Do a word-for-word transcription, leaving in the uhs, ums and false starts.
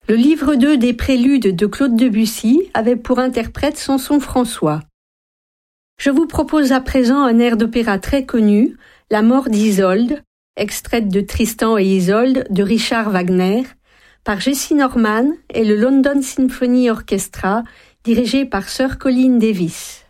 Le livre deux des Préludes de Claude Debussy avait pour interprète Samson François. Je vous propose à présent un air d'opéra très connu, La mort d'Isolde, extraite de Tristan et Isolde de Richard Wagner, par Jessye Norman et le London Symphony Orchestra, dirigé par Sir Colin Davis.